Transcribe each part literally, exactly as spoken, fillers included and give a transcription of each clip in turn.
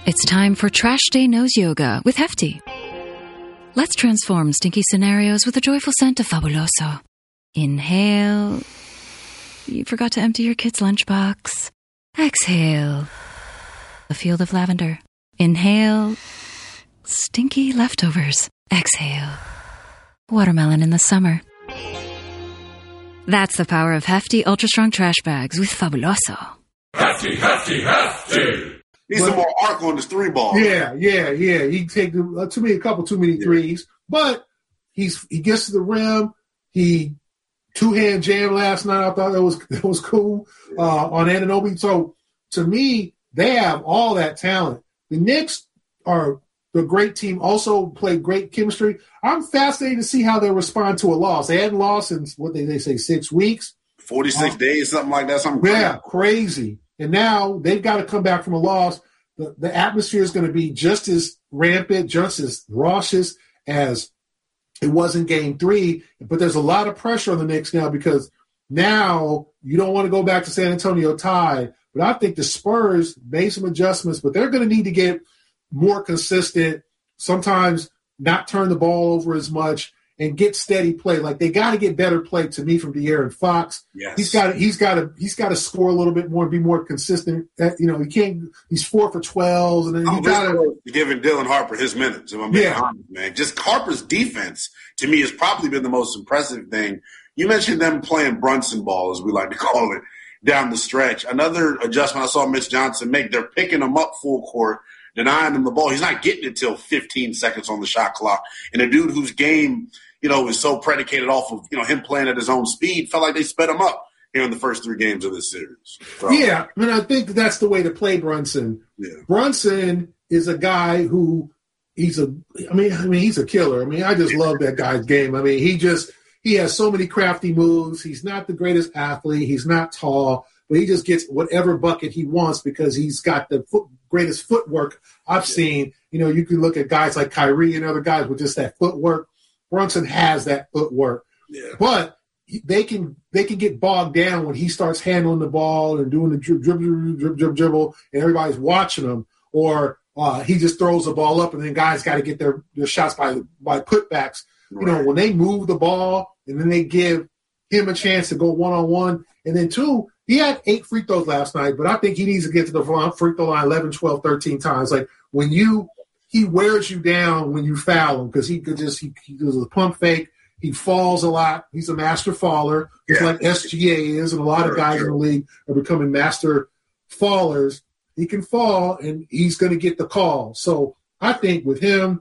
It's time for Trash Day Nose Yoga with Hefty. Let's transform stinky scenarios with the joyful scent of Fabuloso. Inhale. You forgot to empty your kid's lunchbox. Exhale. A field of lavender. Inhale. Stinky leftovers. Exhale. Watermelon in the summer. That's the power of Hefty Ultra Strong Trash Bags with Fabuloso. Hefty, hefty, hefty. Needs some more arc on this three ball. Yeah, yeah, yeah. He take uh, too many, a couple too many threes, but he's he gets to the rim. He two hand jam last night. I thought that was that was cool uh, on Anunoby. So to me, they have all that talent. The Knicks are the great team. Also play great chemistry. I'm fascinated to see how they respond to a loss. They hadn't lost in what they they say six weeks, forty-six um, days, something like that. Something yeah, crazy. crazy. And now they've got to come back from a loss. The, the atmosphere is going to be just as rampant, just as raucous as it was in game three. But there's a lot of pressure on the Knicks now because now you don't want to go back to San Antonio tied. But I think the Spurs made some adjustments, but they're going to need to get more consistent, sometimes not turn the ball over as much, and get steady play. Like they got to get better play to me from De'Aaron Fox. Yes. He's got he's got to he's got to score a little bit more, be more consistent. You know, he can't. He's four for twelve, and then I'm you got to giving Dylan Harper his minutes. If I'm being Yeah. honest, man. Just Harper's defense to me has probably been the most impressive thing. You mentioned them playing Brunson ball, as we like to call it, down the stretch. Another adjustment I saw Mitch Johnson make. They're picking him up full court, denying him the ball. He's not getting it till fifteen seconds on the shot clock. And a dude whose game, you know, is so predicated off of, you know, him playing at his own speed, felt like they sped him up here in the first three games of this series. So, yeah. I mean, I think that's the way to play Brunson. Yeah. Brunson is a guy who he's a. I mean, I mean, he's a killer. I mean, I just love that guy's game. I mean, he just he has so many crafty moves. He's not the greatest athlete. He's not tall, but he just gets whatever bucket he wants because he's got the foot, greatest footwork I've seen. You know, you can look at guys like Kyrie and other guys with just that footwork. Brunson has that footwork, yeah. but they can they can get bogged down when he starts handling the ball and doing the dribble, dribble, dribble, dribble, dribble, and everybody's watching him. Or uh, he just throws the ball up, and then guys got to get their, their shots by by putbacks. Right. You know, when they move the ball and then they give him a chance to go one on one, and then two, he had eight free throws last night, but I think he needs to get to the free throw line eleven, twelve, thirteen times. Like when you. He wears you down when you foul him because he could just he, he does a pump fake. He falls a lot. He's a master faller, just yeah. like S G A is, and a lot sure, of guys sure. in the league are becoming master fallers. He can fall, and he's going to get the call. So I think with him,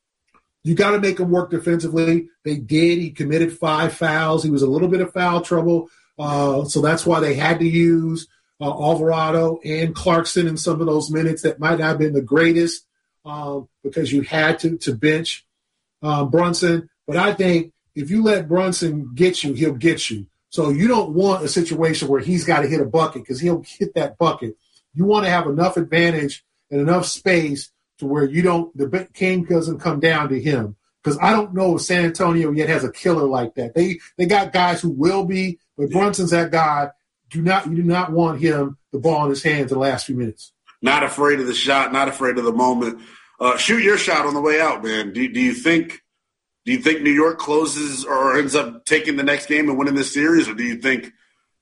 you got to make him work defensively. They did. He committed five fouls. He was a little bit of foul trouble, uh, so that's why they had to use uh, Alvarado and Clarkson in some of those minutes that might not have been the greatest. Um, because you had to to bench um, Brunson. But I think if you let Brunson get you, he'll get you. So you don't want a situation where he's got to hit a bucket because he'll hit that bucket. You want to have enough advantage and enough space to where you don't the game doesn't come down to him. Because I don't know if San Antonio yet has a killer like that. They they got guys who will be, but Brunson's that guy. Do not you do not want him the ball in his hands in the last few minutes. Not afraid of the shot, not afraid of the moment. Uh, shoot your shot on the way out, man. Do, do you think do you think New York closes or ends up taking the next game and winning this series, or do you think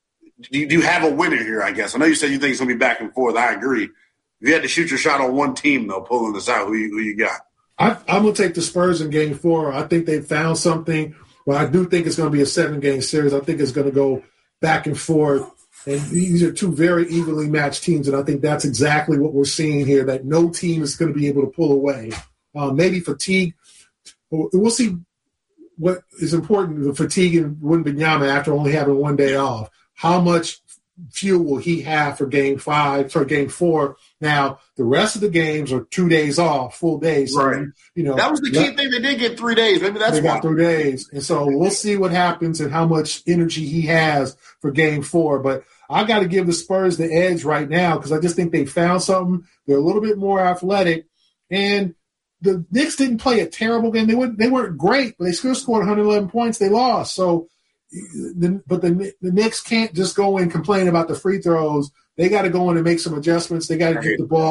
do you, do you have a winner here, I guess? I know you said you think it's going to be back and forth. I agree. If you had to shoot your shot on one team, though, pulling this out, who you, who you got? I, I'm going to take the Spurs in game four. I think they found something, but I do think it's going to be a seven-game series. I think it's going to go back and forth. And these are two very evenly matched teams, and I think that's exactly what we're seeing here, that no team is going to be able to pull away. Uh, maybe fatigue. We'll see what is important, the fatigue in Wembanyama after only having one day off. How much fuel will he have for game five, for game four? Now, the rest of the games are two days off, full days. So, right. You know, that was the key let, thing. They did get three days. Maybe that's they why. got three days. And so we'll see what happens and how much energy he has for game four. But I got to give the Spurs the edge right now because I just think they found something. They're a little bit more athletic. And the Knicks didn't play a terrible game. They weren't, they weren't great, but they still scored one hundred eleven points. They lost. So, the, but the, the Knicks can't just go and complain about the free throws. They got to go in and make some adjustments. They got to get the ball.